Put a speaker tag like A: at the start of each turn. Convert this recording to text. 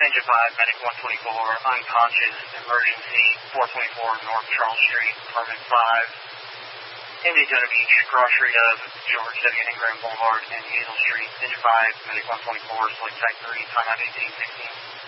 A: Engine 5, Medic 124, unconscious, emergency, 424 North Charles Street, apartment 5, in Daytona Beach, cross street of George W. Ingram Boulevard and Hazel Street. Engine 5, Medic 124, select type 3, timeout 1816.